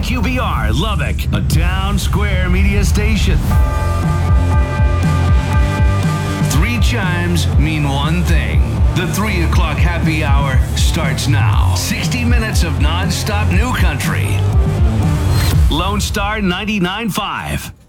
KQBR Lubbock, a town square media station. 3 chimes mean one thing. The 3 o'clock happy hour starts now. 60 minutes of non-stop new country. Lone Star 99.5.